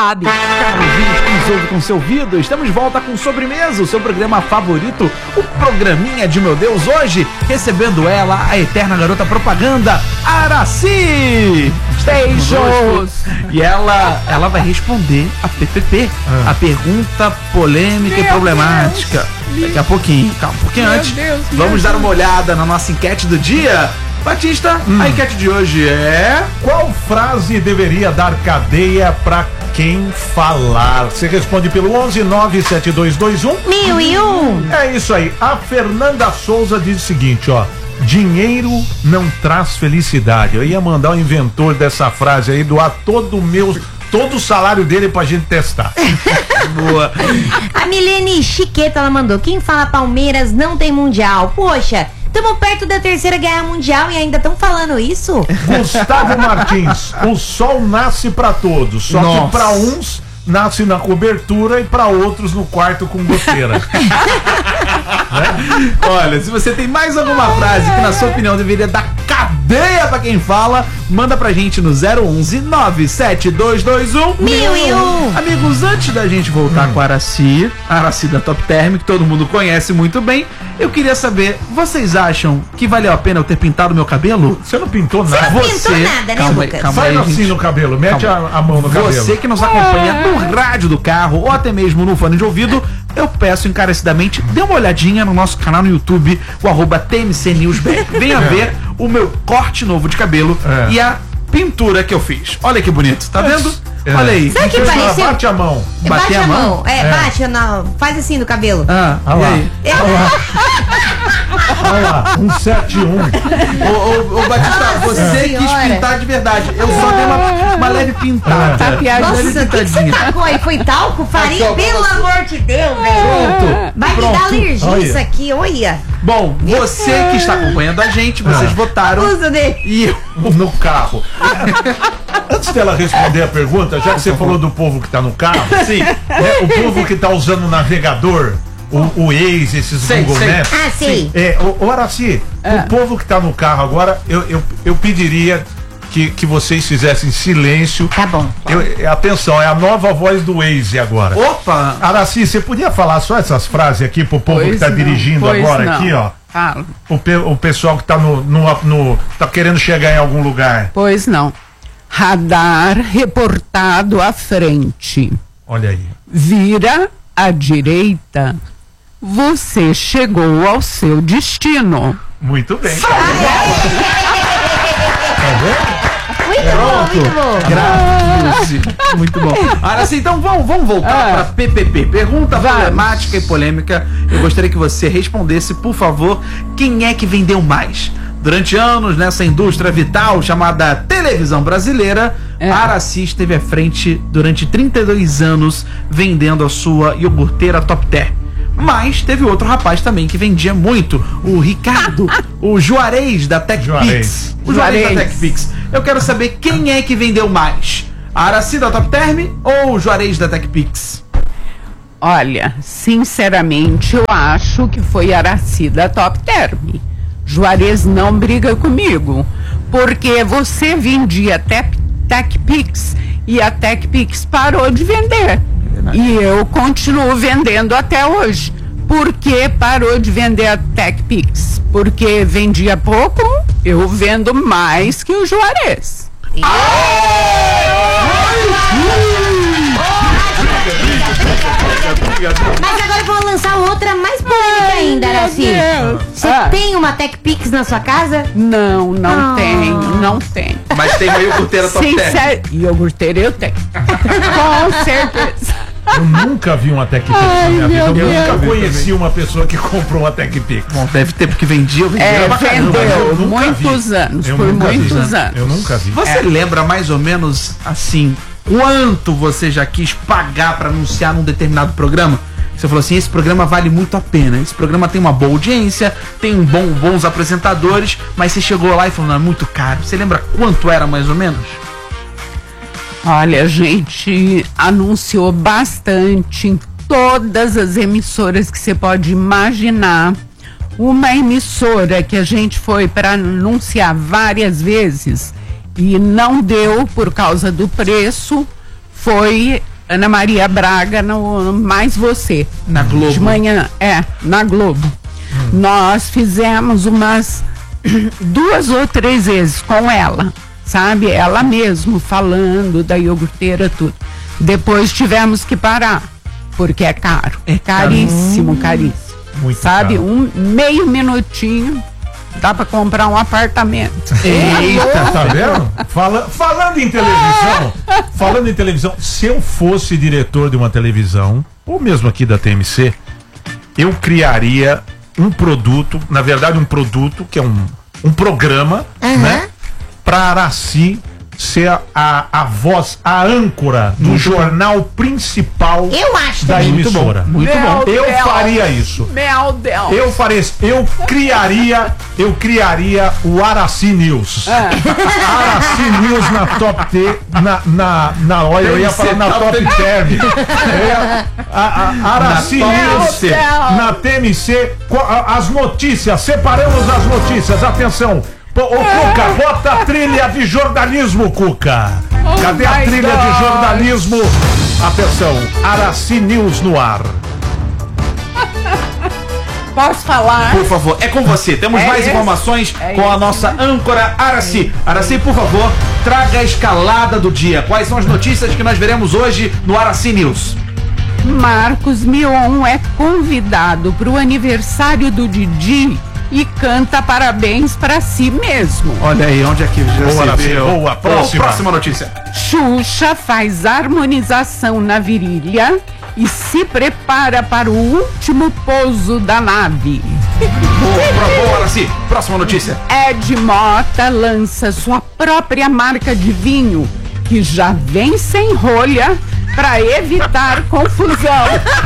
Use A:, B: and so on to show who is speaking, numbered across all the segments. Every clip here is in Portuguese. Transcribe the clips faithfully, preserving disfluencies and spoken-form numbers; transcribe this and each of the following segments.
A: Caro ouvinte que nos ouve com seu ouvido, estamos de volta com Sobremesa, o seu programa favorito, o programinha de meu Deus, hoje recebendo ela, a eterna garota propaganda, Aracy!
B: Beijos!
A: E ela, ela vai responder a P P P, ah. a pergunta polêmica meu e problemática. Deus. Daqui a pouquinho, calma, um pouquinho meu antes, Deus, vamos dar uma olhada na nossa enquete do dia. Batista, hum. a enquete de hoje é...
C: Qual frase deveria dar cadeia pra quem falar? Você responde pelo onze nove sete dois dois um
B: mil e um.
C: É isso aí. A Fernanda Souza diz o seguinte, ó: dinheiro não traz felicidade. Eu ia mandar o inventor dessa frase aí doar todo o meu... todo o salário dele pra gente testar.
A: Boa.
B: A Milene Chiqueta, ela mandou: quem fala Palmeiras não tem mundial. Poxa, estamos perto da terceira guerra mundial e ainda estão falando isso?
C: Gustavo Martins: o sol nasce pra todos, só Nossa. que pra uns nasce na cobertura e pra outros no quarto com goteira.
A: Né? Olha, se você tem mais alguma frase que na sua opinião deveria dar cadeia pra quem fala, manda pra gente no zero onze nove sete dois dois um
B: mil e um.
A: Amigos, antes da gente voltar hum. com a Aracy, a Aracy da Top Term, que todo mundo conhece muito bem, eu queria saber, vocês acham que valeu a pena eu ter pintado meu cabelo?
C: Você não pintou nada.
B: Você não pintou
A: você...
B: nada, né,
A: calma
B: Lucas?
A: Aí, calma
C: Faz
A: aí,
C: assim
A: gente.
C: no cabelo, mete a, a mão no
A: você
C: cabelo.
A: Você que nos acompanha no rádio do carro ou até mesmo no fone de ouvido, eu peço encarecidamente, dê uma olhadinha no nosso canal no YouTube, o arroba T M C News B R. Venha é. ver o meu corte novo de cabelo é. e a pintura que eu fiz. Olha que bonito, tá vendo? É. Olha aí.
B: Sabe que pareceu?
C: Bate a mão.
B: Bate, bate a mão. mão. É, é, bate, não. Faz assim no cabelo.
A: Ah, olha lá.
B: É.
C: Olha lá. Olha lá, um sete um.
A: Ô, ô, ô, Batista, Nossa você senhora. quis pintar de verdade. Eu só dei uma, uma leve pintada.
B: É. Nossa, o que você tacou aí? Foi talco? Farinha? Aqui, Pelo você... amor de Deus, velho.
A: Pronto.
B: Vai
A: Pronto.
B: me dar alergia olha. isso aqui, olha.
A: Bom, você que está acompanhando a gente, vocês ah. votaram.
B: Usa dele.
A: E eu
C: no carro. Antes dela responder a pergunta, já que você falou do povo que tá no carro,
A: sim.
C: Né, o povo que tá usando o navegador, o, o Waze, esses sei, Google sei. Maps.
B: Ah, sim.
C: É, o, o Aracy, é. o povo que tá no carro agora, eu, eu, eu pediria que, que vocês fizessem silêncio.
B: Tá bom.
C: Eu, atenção, é a nova voz do Waze agora.
A: Opa!
C: Aracy, você podia falar só essas frases aqui pro povo pois que tá não, dirigindo agora não. aqui, ó?
D: Fala.
C: O, pe, o pessoal que tá no, no, no. tá querendo chegar em algum lugar.
D: Pois não. Radar reportado à frente.
C: Olha aí.
D: Vira à direita. Você chegou ao seu destino.
C: Muito bem. Tá
B: vendo? Muito bom, muito bom.
A: Graças. Muito bom. Aracy, então vamos, vamos voltar ah. para P P P. Pergunta Vamos. problemática e polêmica. Eu gostaria que você respondesse, por favor, quem é que vendeu mais? Durante anos, nessa indústria vital chamada televisão brasileira, é. a Aracy esteve à frente durante trinta e dois anos vendendo a sua iogurteira Top Term. Mas teve outro rapaz também que vendia muito, o Ricardo, o Juarez da TechPix. O Juarez, Juarez da TechPix. Eu quero saber quem é que vendeu mais, a Aracy da Top Term ou o Juarez da TechPix?
D: Olha, sinceramente, eu acho que foi a Aracy da Top Term. Juarez não briga comigo, porque você vendia Tech, TechPix e a TechPix parou de vender. É e eu continuo vendendo até hoje. Por que parou de vender a TechPix? Porque vendia pouco, eu vendo mais que o Juarez.
B: Mas agora eu vou lançar outra mais polêmica ainda, Aracy. Você ah. tem uma TechPix na sua casa?
D: Não, não
B: ah.
D: tenho, não tenho.
A: Mas tem uma iogurteira Top Term.
D: Iogurteira eu tenho. Com certeza.
C: Eu nunca vi uma TechPix na minha vida. Eu Deus nunca Deus conheci Deus. uma pessoa que comprou uma TechPix.
A: Bom, deve ter, porque vendia, vendia
D: é,
A: pra caramba.
D: Vendeu muitos vi. anos, eu por muitos vi. anos.
C: Eu nunca vi.
A: Você é. lembra mais ou menos, assim, quanto você já quis pagar pra anunciar num determinado programa? Você falou assim, esse programa vale muito a pena, esse programa tem uma boa audiência, tem um bom, bons apresentadores, mas você chegou lá e falou, não, é muito caro. Você lembra quanto era mais ou menos?
D: Olha, a gente anunciou bastante em todas as emissoras que você pode imaginar. Uma emissora que a gente foi para anunciar várias vezes e não deu por causa do preço foi Ana Maria Braga no, no Mais Você.
A: Na Globo.
D: De manhã, é, na Globo. Hum. Nós fizemos umas duas ou três vezes com ela, sabe? Ela mesmo falando da iogurteira, tudo. Depois tivemos que parar, porque é caro. É caríssimo, caríssimo. Muito sabe? Caro. Um meio minutinho dá pra comprar um apartamento.
C: Eita, tá vendo? Fala, falando em televisão, falando em televisão, se eu fosse diretor de uma televisão, ou mesmo aqui da T M C, eu criaria um produto, na verdade um produto que é um, um programa, uhum. né? Pra Araci ser a, a, a voz, a âncora do muito jornal bom. principal
B: eu acho
C: da emissora.
A: Muito bom. Muito bom.
C: Eu Deus. faria isso.
D: Meu Deus.
C: Eu faria isso. Eu criaria, eu criaria o Araci News. É. Araci News na Top T, na, na, na olha, eu ia falar na Top Term. A, a, Araci News na T M C, as notícias, separamos as notícias, atenção. Ô, Cuca, bota a trilha de jornalismo, Cuca. Oh, cadê a trilha God. de jornalismo? Atenção, Araci News no ar.
D: Posso falar?
A: Por favor, é com você. Temos é mais esse? informações é com esse? a nossa âncora Araci. Araci, por favor, traga a escalada do dia. Quais são as notícias que nós veremos hoje no Araci News?
D: Marcos Mion é convidado para o aniversário do Didi e canta parabéns pra si mesmo.
A: Olha aí, onde é que já
C: boa,
A: se viu?
C: Boa, próxima.
A: próxima notícia.
D: Xuxa faz harmonização na virilha e se prepara para o último pouso da nave.
A: Boa, boa, Araci. Próxima notícia.
D: Ed Mota lança sua própria marca de vinho, que já vem sem rolha para evitar confusão.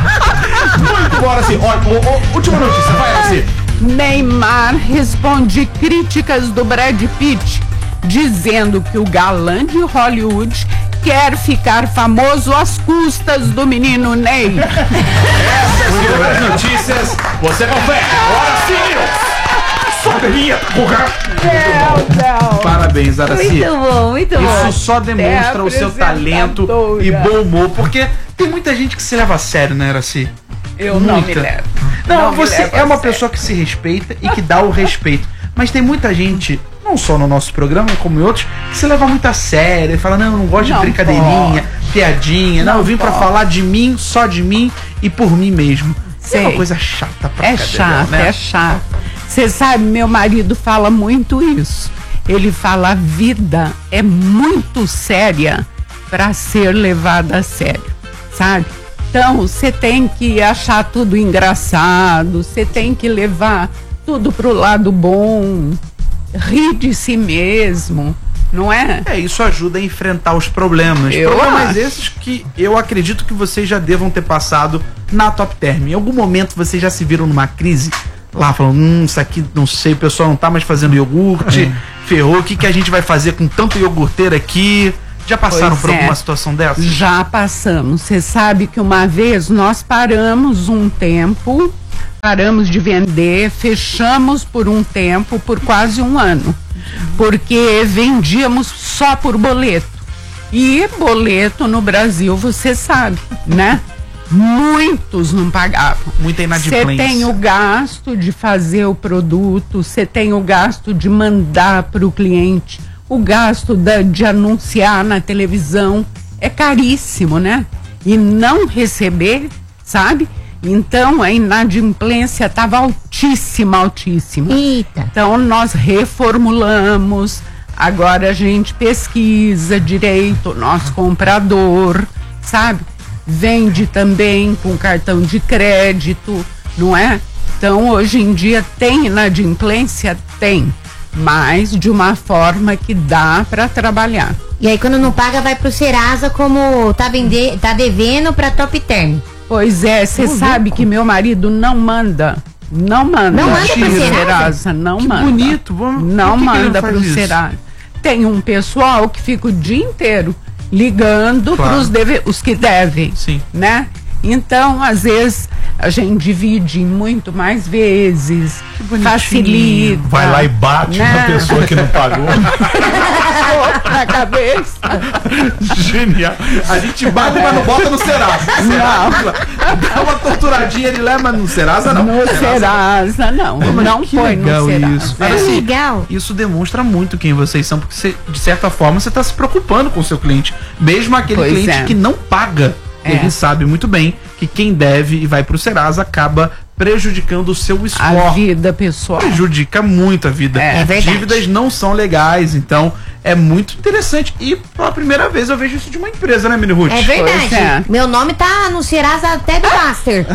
A: Muito bom, Araci. Ó, ó, ó, última notícia, vai, Araci.
D: Neymar responde críticas do Brad Pitt, dizendo que o galã de Hollywood quer ficar famoso às custas do menino Ney.
A: Essas são as notícias. Você confere. Araci. Sobe a minha, porra.
D: Meu Deus.
A: Parabéns, Araci.
B: Muito bom, muito bom.
A: Isso só demonstra o seu talento e bom humor, porque tem muita gente que se leva a sério, né, Araci?
D: Eu muita. não me levo.
A: Não, não você é uma pessoa que se respeita e que dá o respeito. Mas tem muita gente, não só no nosso programa, como em outros, que se leva muito a sério e fala, não, eu não gosto não de brincadeirinha, pode. piadinha. Não, não eu vim pode. pra falar de mim, só de mim e por mim mesmo. Sei. É uma coisa chata pra
D: É chato, né? é chato. Você sabe, meu marido fala muito isso. Ele fala, a vida é muito séria pra ser levada a sério, sabe? Então, você tem que achar tudo engraçado, você tem que levar tudo pro lado bom, rir de si mesmo, não é?
A: É, isso ajuda a enfrentar os problemas.
D: Eu
A: problemas
D: acho.
A: esses que eu acredito que vocês já devam ter passado na Top Term. Em algum momento vocês já se viram numa crise, lá falando, hum, isso aqui, não sei, o pessoal não tá mais fazendo iogurte, é. ferrou, o que, que a gente vai fazer com tanto iogurteiro aqui? Já passaram pois por é. alguma situação dessa?
D: Já passamos. Você sabe que uma vez nós paramos um tempo, paramos de vender, fechamos por um tempo, por quase um ano, porque vendíamos só por boleto. E boleto no Brasil, você sabe, né? Muitos não pagavam.
A: Muita inadimplência.
D: Você tem o gasto de fazer o produto, você tem o gasto de mandar para o cliente, o gasto da, de anunciar na televisão, é caríssimo, né? E não receber, sabe? Então a inadimplência estava altíssima, altíssima.
B: Eita.
D: Então nós reformulamos, agora a gente pesquisa direito o nosso comprador, sabe? Vende também com cartão de crédito, não é? Então hoje em dia tem inadimplência? Tem. Mas de uma forma que dá para trabalhar.
B: E aí quando não paga vai pro Serasa como tá, vender, tá devendo pra Top Term.
D: Pois é, você sabe louco. que meu marido não manda. Não manda.
B: Não manda pro Serasa?
D: Serasa não
A: que
D: manda.
A: bonito. Vamos,
D: não
A: que
D: manda
A: que
D: pro
A: isso?
D: Serasa. Tem um pessoal que fica o dia inteiro ligando
A: claro.
D: pros deve, os que devem.
A: Sim.
D: Né? Então, às vezes, a gente divide em muito mais vezes, facilita.
C: Vai lá e bate
D: né?
C: na pessoa que não pagou.
D: Na cabeça.
C: Genial.
A: A gente bate, mas não bota no Serasa.
D: Não.
A: Dá uma torturadinha, ele leva no Serasa, não.
D: No Serasa, não.
A: Mas
D: Não
A: que
D: foi
A: legal
D: no Serasa.
A: isso.
B: Que
A: Mas, assim,
B: legal.
A: Isso demonstra muito quem vocês são, porque você, de certa forma você está se preocupando com o seu cliente. Mesmo aquele
D: Pois
A: cliente
D: é.
A: que não paga,
D: É.
A: ele sabe muito bem que quem deve e vai pro Serasa acaba prejudicando o seu
D: A
A: score.
D: vida pessoal.
A: Prejudica muito a vida.
D: É.
B: É verdade.
A: Dívidas não são legais, então é muito interessante. E pela primeira vez eu vejo isso de uma empresa, né, Mini Ruth?
B: É verdade.
D: Pois é.
B: Meu nome tá no Serasa até do Master.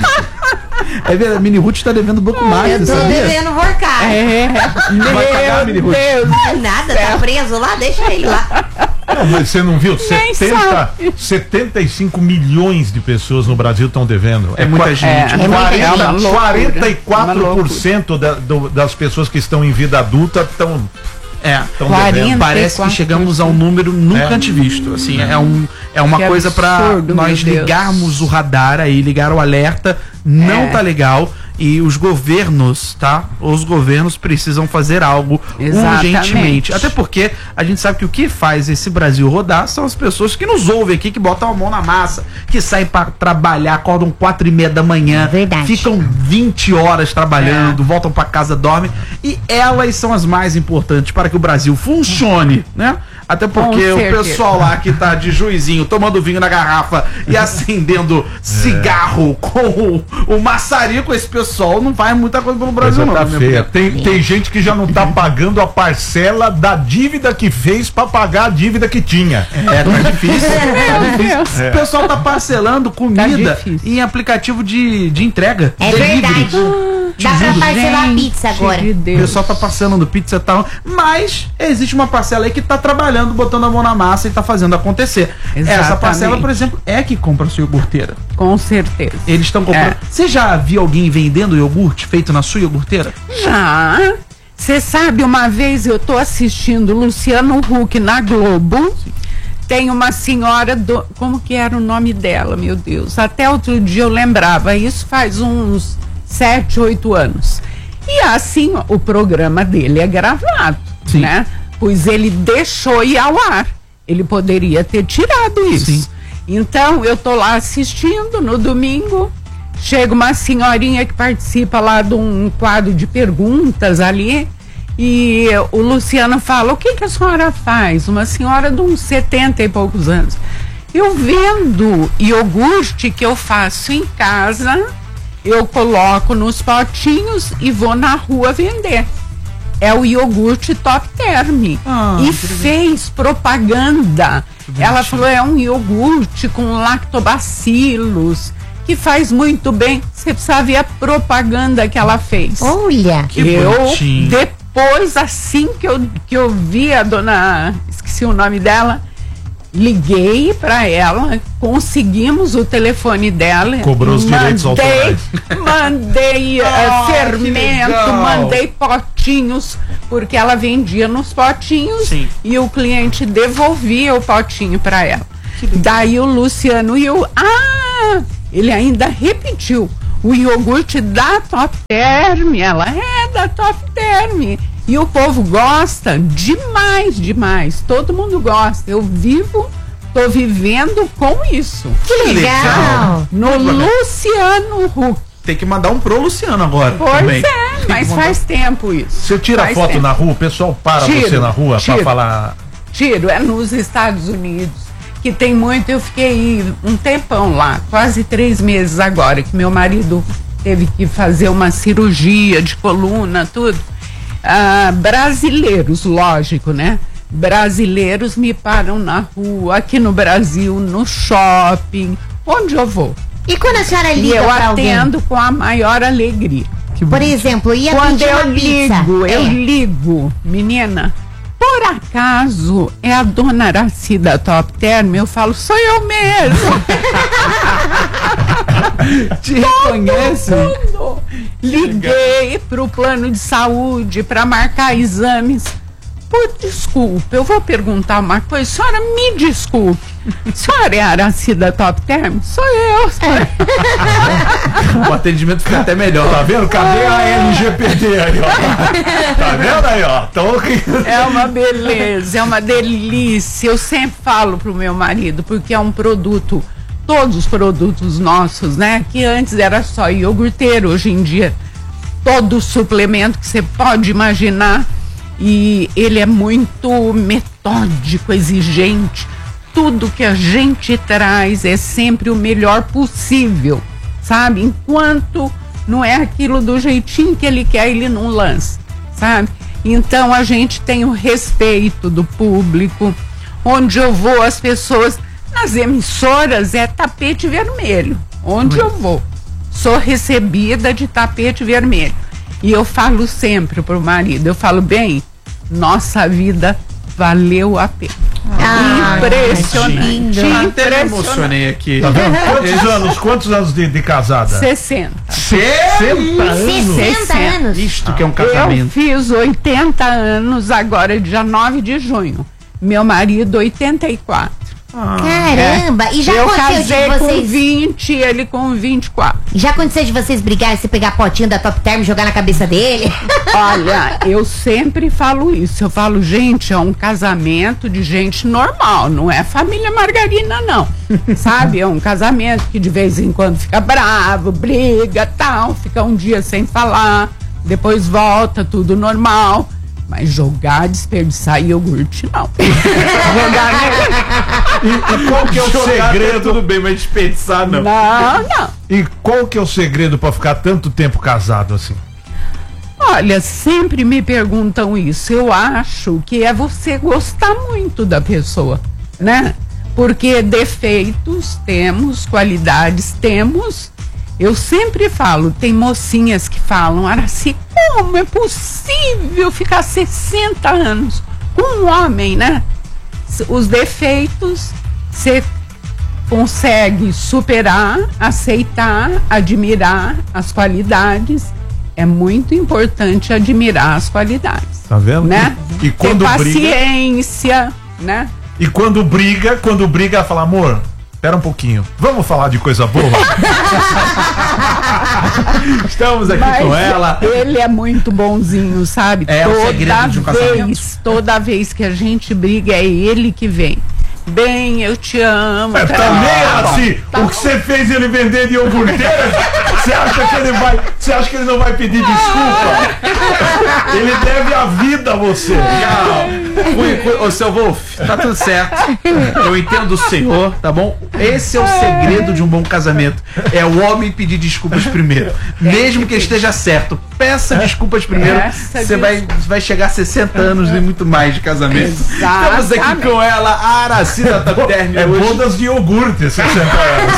A: É verdade, a Mini Ruth tá devendo Banco
B: Eu
A: Master,
B: tô
A: sabia?
B: devendo workar.
D: É,
A: Vai pagar, Mini
D: meu
A: Ruth?
D: Deus.
B: Nada, tá preso lá, deixa ele lá.
C: Não, mas você não viu?
D: Nem
C: setenta,
D: sabe.
C: setenta e cinco milhões de pessoas no Brasil estão devendo.
A: É muita
C: qua-
A: gente.
D: É,
B: muita
C: quarenta,
B: gente.
D: É uma loucura.
C: quarenta e quatro por cento da, do- das pessoas que estão em vida adulta estão
A: É.
C: estão
D: quarenta.
C: devendo.
A: Parece que chegamos a um número nunca
C: É.
A: antevisto. Assim, é, um, é uma
D: Que
A: coisa pra
D: absurdo,
A: nós
D: meu Deus.
A: ligarmos o radar aí, ligar o alerta. Não
D: É.
A: tá legal. E os governos, tá? Os governos precisam fazer algo
D: Exatamente.
A: urgentemente. Até porque a gente sabe que o que faz esse Brasil rodar são as pessoas que nos ouvem aqui, que botam a mão na massa, que saem pra trabalhar, acordam quatro e meia da manhã,
B: Verdade.
A: ficam vinte horas trabalhando, voltam pra casa, dormem. E elas são as mais importantes para que o Brasil funcione, né? Até porque
D: Com
A: o
D: certeza.
A: pessoal lá que tá de juizinho, tomando vinho na garrafa e acendendo cigarro com o, o maçarico, esse pessoal não faz muita coisa pelo Brasil,
C: Coisa
A: não.
C: tá
A: né?
C: feia. Tem, tem gente que já não tá pagando a parcela da dívida que fez pra pagar a dívida que tinha.
A: É, tá difícil. Tá
D: Meu
A: difícil.
D: Deus.
A: O pessoal tá parcelando comida
D: difícil.
A: em aplicativo de, de entrega.
B: É
A: Delivery.
B: verdade. Dá pra parcelar a pizza agora.
D: De
A: O
D: Deus.
A: pessoal tá parcelando pizza e tal, mas existe uma parcela aí que tá trabalhando, botando a mão na massa e tá fazendo acontecer. Essa
D: Exatamente.
A: parcela, por exemplo, é que compra a sua iogurteira.
D: Com certeza.
A: Eles estão comprando.
D: É.
A: Você já viu alguém vendendo iogurte feito na sua iogurteira?
D: Já. Você sabe, uma vez eu tô assistindo Luciano Huck na Globo. Tem uma senhora do. Como que era o nome dela, meu Deus? Até outro dia eu lembrava. Isso faz uns sete, oito anos. E assim, o programa dele é gravado,
A: Sim.
D: né? Pois ele deixou ir ao ar. Ele poderia ter tirado isso.
A: Sim.
D: Então, eu tô lá assistindo no domingo. Chega uma senhorinha que participa lá de um quadro de perguntas ali. E o Luciano fala: o que, que a senhora faz? Uma senhora de uns setenta e poucos anos. Eu vendo iogurte que eu faço em casa, eu coloco nos potinhos e vou na rua vender. É o iogurte Top Term.
A: Ah,
D: E
A: que
D: fez propaganda. Ela falou: é um iogurte com lactobacilos, que faz muito bem. Você precisa ver a propaganda que ela fez.
B: Olha.
A: Que
D: eu,
A: bonitinho.
D: depois, assim que eu, que eu vi a dona, esqueci o nome dela, liguei pra ela, conseguimos o telefone dela.
C: Cobrou os direitos autorais.
D: Mandei eh,
A: Ah, que
D: fermento,
A: legal.
D: mandei potinhos, porque ela vendia nos potinhos.
A: Sim.
D: E o cliente devolvia o potinho pra ela. Daí o Luciano e o... Ah! Ele ainda repetiu. O iogurte da Top Term. Ela é da Top Term. E o povo gosta demais, demais. Todo mundo gosta. Eu vivo, tô vivendo com isso.
B: Que legal.
D: No Luciano Huck.
A: Tem que mandar um pro Luciano agora.
D: Pois
A: também.
D: é,
A: Tem
D: mas
A: que mandar-
D: faz tempo isso.
C: Você tira
D: Faz
C: foto
D: tempo.
C: na rua, o pessoal para
D: Tiro,
C: você na rua pra
D: tiro.
C: falar.
D: Tiro, é nos Estados Unidos, que tem muito. Eu fiquei um tempão lá, quase três meses agora, que meu marido teve que fazer uma cirurgia de coluna, tudo. Ah, brasileiros, lógico, né? Brasileiros me param na rua, aqui no Brasil, no shopping, onde eu vou.
B: E quando a senhora
D: E
B: liga
D: eu
B: pra alguém?
D: atendo com a maior alegria.
A: Que
B: Por
A: bonitinho.
B: exemplo, ia
D: Quando
B: pedir
D: eu
B: uma pizza.
D: ligo, eu
B: É.
D: ligo, menina, por acaso é a dona Aracida Top Term? Eu falo: sou eu mesmo.
A: Te reconhece?
D: Tudo. Liguei pro plano de saúde para marcar exames. Por desculpa, eu vou perguntar uma coisa, senhora, me desculpe. A senhora é a Araci da Top Term? Sou eu.
A: O atendimento fica até melhor.
C: Tá vendo? Cadê a L G P D aí, ó? Tá vendo aí, ó? Então...
D: É uma beleza, é uma delícia. Eu sempre falo pro meu marido, porque é um produto, todos os produtos nossos, né? Que antes era só iogurteiro, hoje em dia todo suplemento que você pode imaginar. E ele é muito metódico, exigente. Tudo que a gente traz é sempre o melhor possível, sabe? Enquanto não é aquilo do jeitinho que ele quer, ele não lança, sabe? Então a gente tem o respeito do público. Onde eu vou, as pessoas, nas emissoras é tapete vermelho. Onde eu vou, sou recebida de tapete vermelho. E eu falo sempre pro marido, eu falo, bem, nossa vida valeu a pena.
B: Ah,
D: impressionante.
A: Até me emocionei aqui.
C: Tá vendo? Quantos anos, quantos anos de, de casada?
D: sessenta.
C: sessenta anos?
B: sessenta anos.
A: Isto que é um
D: Eu
A: casamento.
D: fiz oitenta anos agora, dia nove de junho. Meu marido, oitenta e quatro.
B: Caramba! E já
D: Eu
B: aconteceu
D: casei
B: de
D: com
B: vocês.
D: vinte, ele com vinte e quatro.
B: Já aconteceu de vocês brigarem, você pegar a potinha da Top Term e jogar na cabeça dele?
D: Olha, eu sempre falo isso. Eu falo, gente, é um casamento de gente normal, não é família margarina, não. Sabe? É um casamento que de vez em quando fica bravo, briga, tal, fica um dia sem falar, depois volta, tudo normal. Mas jogar, desperdiçar iogurte, não. Jogar
C: E, e qual que é o segredo?
A: Tudo bem, mas desperdiçar não.
D: Não, não.
C: E qual que é o segredo pra ficar tanto tempo casado assim?
D: Olha, sempre me perguntam isso. Eu acho que é você gostar muito da pessoa, né? Porque defeitos temos, qualidades temos. Eu sempre falo, tem mocinhas que falam, Araci, como é possível ficar sessenta anos com um homem, né? Os defeitos você consegue superar, aceitar, admirar as qualidades. É muito importante admirar as qualidades.
C: Tá vendo?
D: Né?
C: E, e quando
D: ter
C: briga,
D: paciência, né?
C: e quando briga, quando briga, ela fala, amor, espera um pouquinho, vamos falar de coisa boa.
A: Estamos aqui
D: Mas
A: com ela.
D: ele é muito bonzinho, sabe?
A: É o segredo de um casamento.
D: vez, toda vez que a gente briga, é ele que vem. Bem, eu te amo.
C: É,
D: tá
C: também
D: bom,
C: assim,
D: tá
C: o
D: bom.
C: que você fez ele vender de iogurteira, você acha que ele vai, você acha que ele não vai pedir desculpa? Ele deve a vida a você.
A: Legal. Fui, fui, ô, seu Wolf, tá tudo certo. Eu entendo o senhor, tá bom? Esse é o segredo de um bom casamento. É o homem pedir desculpas primeiro. Mesmo que esteja certo, peça desculpas primeiro.
D: Peça
A: Você vai, vai chegar a sessenta anos e muito mais de casamento.
D: Exatamente.
A: Estamos aqui com ela, a Araci da Top Term.
C: É
A: hoje.
C: bodas de iogurte, sessenta anos.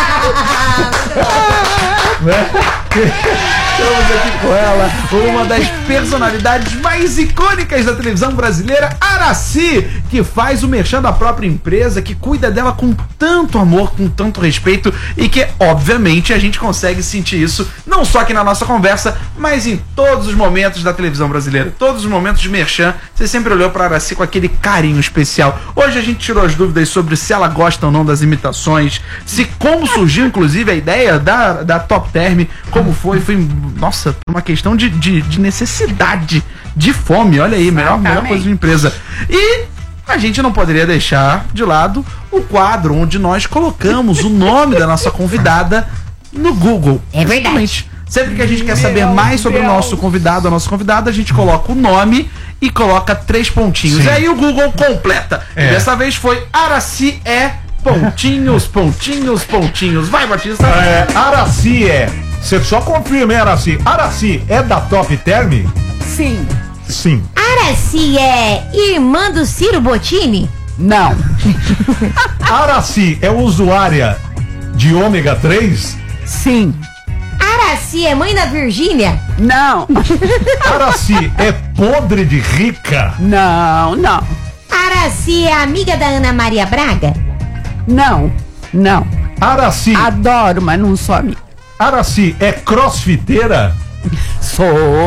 C: Né?
A: Estamos aqui com ela, uma das personalidades mais icônicas da televisão brasileira, Araci, que faz o merchan da própria empresa, que cuida dela com tanto amor, com tanto respeito e que, obviamente, a gente consegue sentir isso não só aqui na nossa conversa, mas em todos os momentos da televisão brasileira. Todos os momentos de merchan, você sempre olhou para Araci com aquele carinho especial. Hoje a gente tirou as dúvidas sobre se ela gosta ou não das imitações, se como surgiu, inclusive, a ideia da, da Top Term, como foi, foi, nossa, uma questão de, de, de necessidade, de fome, olha aí, melhor, melhor coisa de empresa. E a gente não poderia deixar de lado o quadro onde nós colocamos o nome da nossa convidada no Google.
B: É verdade.
A: Justamente. Sempre que a gente quer saber mais sobre o nosso convidado, a nossa convidada, a gente coloca o nome e coloca três pontinhos.
C: Sim.
A: E aí o Google completa.
C: É.
A: E dessa vez foi Araci é pontinhos, pontinhos, pontinhos. Vai, Batista.
C: É, Araci é. Você só confirma, hein, Araci? Araci é da Top Term?
D: Sim.
C: Sim.
B: Araci é irmã do Ciro Bottini?
D: Não.
C: Araci é usuária de ômega três?
D: Sim.
B: Araci é mãe da Virgínia?
D: Não.
C: Araci é podre de rica?
D: Não, não.
B: Araci é amiga da Ana Maria Braga?
D: Não. Não.
C: Araci,
D: Adoro, mas não sou amiga.
C: Araci é crossfiteira?
D: Sou.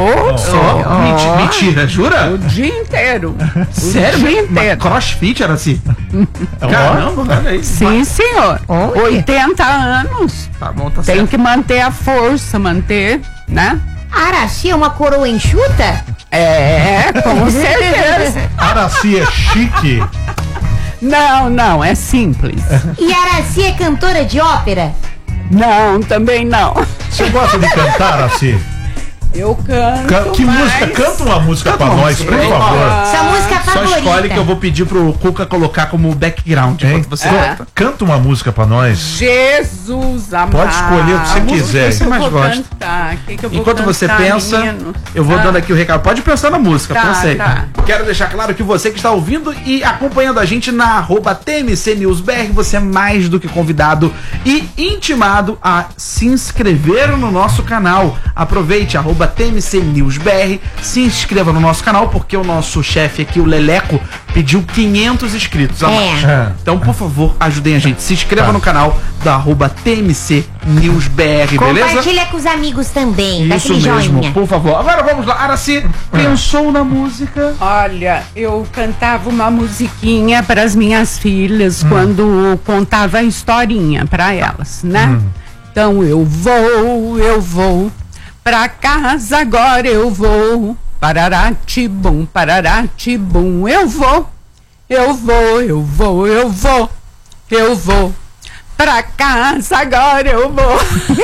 A: Só?
D: Oh.
A: Menti- Mentira, jura?
D: O dia inteiro.
A: Sério?
D: O dia
A: Mas
D: inteiro.
A: crossfit era assim? Caramba, olha aí.
D: Sim, senhor. oitenta anos.
A: Tá bom, tá
D: Tem
A: certo.
D: que manter a força, manter, né?
B: Araci é uma coroa enxuta?
D: É, com certeza.
C: Araci é chique.
D: Não, não, é simples.
B: E Araci é cantora de ópera?
D: Não, também não.
C: Você gosta de cantar, Araci?
D: Eu canto.
C: Ca- que
D: mas...
C: música? Canta uma música pra
A: uma
C: nós,
A: música
C: por
A: aí.
C: favor.
B: Sua música
A: Só
B: favorita?
A: escolhe que eu vou pedir pro Cuca colocar como background
C: Hein?
A: enquanto você
C: Co-
A: canta.
C: Canta uma música pra nós.
D: Jesus amado.
C: Pode escolher o que você
D: A música
C: quiser.
D: que eu
A: mais
D: vou
A: gosta.
D: cantar? Que que eu vou
A: Enquanto você
D: cantar,
A: pensa,
D: menino?
A: eu vou
D: Ah.
A: dando aqui o recado. Pode pensar na música,
D: Tá,
A: pensei.
D: tá.
A: Quero deixar claro que você que está ouvindo e acompanhando a gente na arroba T M C News B R, você é mais do que convidado e intimado a se inscrever no nosso canal. Aproveite, arroba T M C News B R, se inscreva no nosso canal, porque o nosso chefe aqui, o Leleco, pediu quinhentos inscritos a mais.
C: É.
A: Então, por favor, ajudem a gente. Se inscreva
C: Tá.
A: no canal da arroba T M C News B R, beleza?
B: Compartilha com os amigos também. Dá
A: Isso
B: aquele
A: mesmo,
B: joinha.
A: por favor. Agora vamos lá. Araci, pensou na música?
D: Olha, eu cantava uma musiquinha para as minhas filhas quando contava a historinha para elas, né? Então eu vou, eu vou pra casa agora, eu vou. Pararatibum, pararatibum, eu vou, eu vou, eu vou, eu vou, eu vou. Pra casa agora eu vou.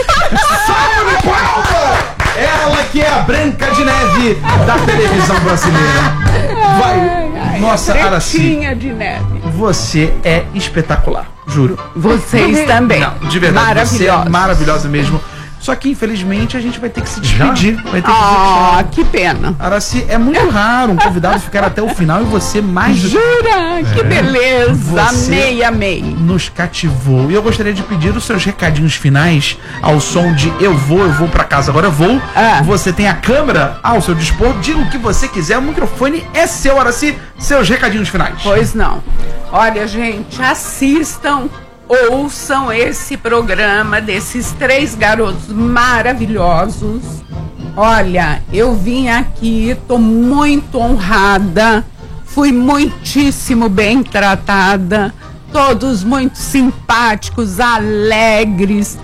A: Salve de palma! Ela que é a Branca de Neve da televisão brasileira. Vai. Nossa, Araci,
D: Tretinha de neve.
A: você é espetacular, juro.
D: Vocês também.
A: Não, de verdade, você é
D: Maravilhosos.
A: maravilhosa mesmo. Só que, infelizmente, a gente vai ter que se despedir. Vai ter que
D: Ah,
A: dizer
D: que pena.
A: tchau. Araci, é muito raro um convidado ficar até o final e você mais do que
D: Jura? Que beleza.
A: Você-
D: Amei, amei.
A: nos cativou. E eu gostaria de pedir os seus recadinhos finais ao som de Eu Vou, Eu Vou Pra Casa Agora Eu Vou.
D: Ah.
A: Você tem a câmera ao seu dispor, diga o que você quiser, o microfone é seu, Araci. Seus recadinhos finais.
D: Pois não. Olha, gente, assistam, ouçam esse programa desses três garotos maravilhosos. Olha, eu vim aqui, tô muito honrada, fui muitíssimo bem tratada, todos muito simpáticos, alegres.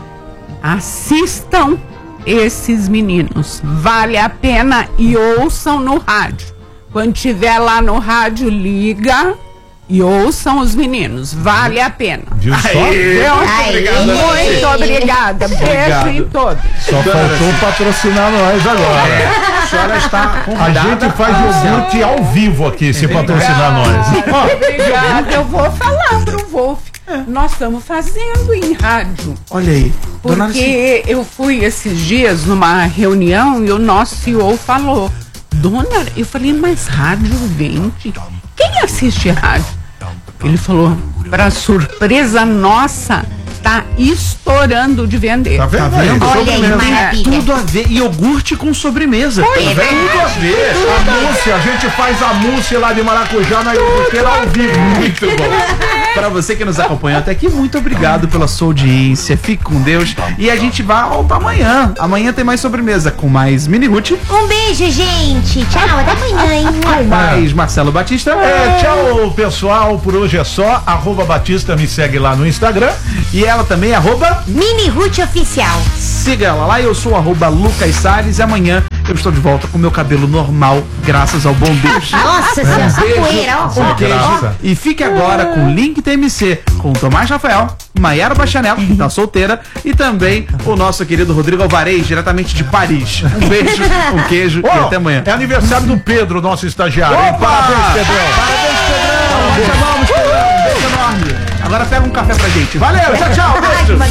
D: Assistam esses meninos, vale a pena, e ouçam no rádio. Quando tiver lá no rádio, liga e ouçam os meninos, vale a pena.
C: Viu só?
D: Viu?
B: Aê.
D: Muito obrigada. Beijo
A: Obrigado.
D: em todos.
C: Só faltou patrocinar nós agora.
A: A senhora está
C: A
A: convidada.
C: gente faz iogurte ao vivo aqui, se patrocinar nós.
D: Obrigada. Eu vou falar pro Wolf. Nós estamos fazendo em rádio.
A: Olha aí, dona Araci.
D: Porque eu fui esses dias numa reunião e o nosso C E O falou: Dona, eu falei, mas rádio vende? Quem assiste rádio? Ele falou, para surpresa nossa, tá estourando de vender.
C: Tá vendo?
A: Tá vendo?
B: Olha aí,
C: Sobremesa.
B: maravilha.
A: Tudo a ver. Iogurte com sobremesa.
B: É
C: Tudo a ver. A mousse, a gente faz a mousse lá de maracujá na iogurteira ao vivo. Muito bom.
A: Para você que nos acompanhou até aqui, muito obrigado pela sua audiência. Fique com Deus. E a gente vai voltar amanhã. Amanhã tem mais sobremesa com mais Mini Ruth,
B: Um beijo, gente. Tchau, até amanhã, hein?
A: com mais Marcelo Batista.
C: É, tchau, pessoal. Por hoje é só. Arroba Batista, me segue lá no Instagram.
A: E ela também, arroba,
B: Mini Ruth Oficial.
A: siga ela lá. Eu sou arroba Lucas Salles. E amanhã eu estou de volta com meu cabelo normal, graças ao bom Deus.
B: Nossa senhora, essa
A: Beijo,
B: poeira, ó.
A: um queijo.
C: graça.
A: E fique agora com o Link T M C, com o Tomás Rafael, Maiara Bachanel, que tá solteira, e também o nosso querido Rodrigo Alvarez, diretamente de Paris. Um beijo, um queijo e
C: Ó,
A: até amanhã.
C: É aniversário do Pedro, nosso estagiário. hein?
A: Opa!
C: Parabéns, Pedrão.
A: Parabéns, Pedrão! Nós chamamos, Pedrão. Um beijo enorme. Agora pega um café pra gente. Valeu, tchau, tchau. Beijo.